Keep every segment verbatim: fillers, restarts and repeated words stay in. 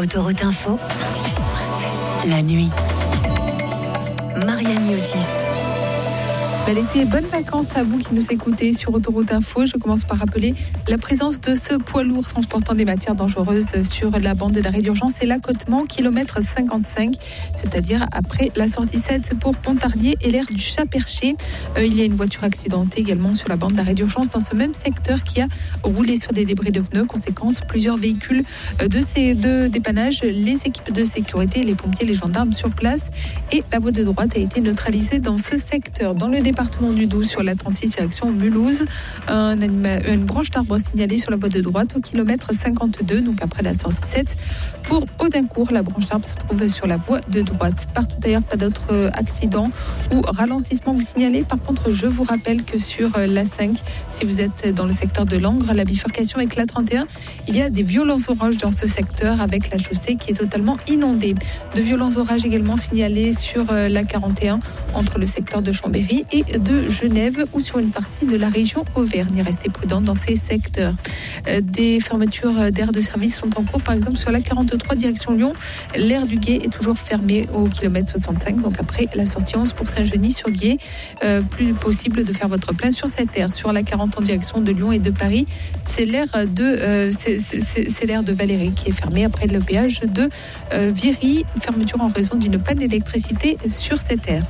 Autoroute Info, la nuit. Marianne Yotis. Bel été et bonnes vacances à vous qui nous écoutez sur Autoroute Info. Je commence par rappeler la présence de ce poids lourd transportant des matières dangereuses sur la bande d'arrêt d'urgence et l'accotement kilomètre cinquante-cinq, c'est-à-dire après la sortie sept pour Pontarlier et l'aire du Chat-Perché. Euh, il y a une voiture accidentée également sur la bande d'arrêt d'urgence dans ce même secteur qui a roulé sur des débris de pneus. Conséquence, plusieurs véhicules de ces deux dépannages, les équipes de sécurité, les pompiers, les gendarmes sur place et la voie de droite a été neutralisée dans ce secteur. Dans le département du Doubs, sur la trente-six direction Mulhouse, un anima- une branche d'arbre signalée sur la voie de droite au kilomètre cinquante-deux, donc après la sortie sept. Pour Audincourt, la branche d'arbre se trouve sur la voie de droite. Partout ailleurs, pas d'autres accidents ou ralentissements vous signalez. Par contre, je vous rappelle que sur l'A cinq, si vous êtes dans le secteur de Langres, la bifurcation avec l'A trente et un, il y a des violents orages dans ce secteur avec la chaussée qui est totalement inondée. De violents orages également signalés sur l'A quarante et un entre le secteur de Chambéry et de Genève ou sur une partie de la région Auvergne. Restez prudents dans ces secteurs. Des fermetures d'aires de service sont en cours, par exemple sur l'A quarante-trois direction Lyon. L'aire du Gué est toujours fermée au kilomètre soixante-cinq, donc après la sortie onze pour Saint-Genis-sur-Gué. Euh, plus possible de faire votre plein sur cette aire. Sur l'A quarante en direction de Lyon et de Paris, c'est l'aire de, euh, c'est, c'est, c'est l'aire de Valérie qui est fermée après le péage de euh, Viry. Fermeture en raison d'une panne d'électricité sur cette aire.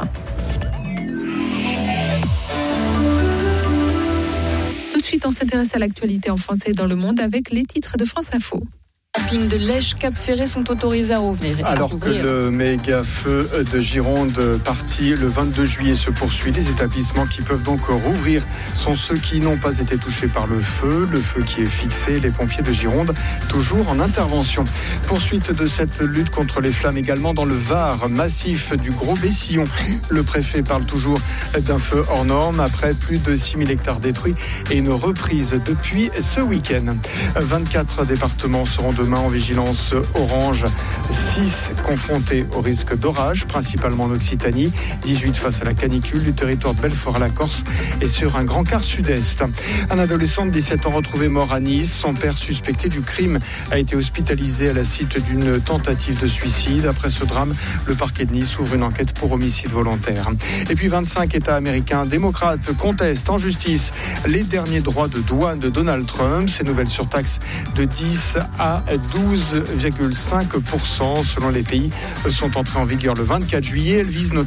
Tout de suite, on s'intéresse à l'actualité en France et dans le monde avec les titres de France Info. Les campings de Lège Cap Ferré sont autorisés à rouvrir. Alors que le méga feu de Gironde parti le vingt-deux juillet se poursuit, les établissements qui peuvent donc rouvrir sont ceux qui n'ont pas été touchés par le feu. Le feu qui est fixé, les pompiers de Gironde toujours en intervention. Poursuite de cette lutte contre les flammes également dans le Var, massif du Gros Bessillon. Le préfet parle toujours d'un feu hors norme après plus de six mille hectares détruits et une reprise depuis ce week-end. vingt-quatre départements seront demain en vigilance orange, six confrontés au risque d'orage, principalement en Occitanie, dix-huit face à la canicule du territoire de Belfort à la Corse et sur un grand quart sud-est. Un adolescent de dix-sept ans retrouvé mort à Nice, son père suspecté du crime a été hospitalisé à la suite d'une tentative de suicide. Après ce drame, le parquet de Nice ouvre une enquête pour homicide volontaire. Et puis vingt-cinq États américains démocrates contestent en justice les derniers droits de douane de Donald Trump. Ces nouvelles surtaxes de dix à douze virgule cinq pour cent selon les pays sont entrées en vigueur le vingt-quatre juillet. Elles visent notamment